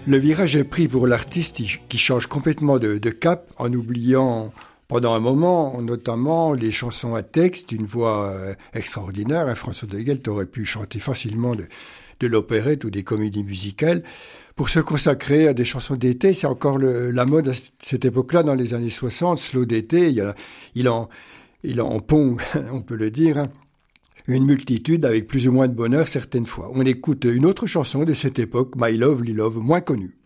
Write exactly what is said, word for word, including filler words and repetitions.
Le virage est pris pour l'artiste qui change complètement de, de cap en oubliant pendant un moment, notamment les chansons à texte, une voix euh, extraordinaire. Hein, François de Gueldre aurait pu chanter facilement de, de l'opérette ou des comédies musicales pour se consacrer à des chansons d'été. C'est encore le, la mode à cette époque-là, dans les années soixante, slow d'été. Il, y a, il, en, il en pond, on peut le dire, hein, une multitude avec plus ou moins de bonheur certaines fois. On écoute une autre chanson de cette époque, My Lovely Love, moins connue.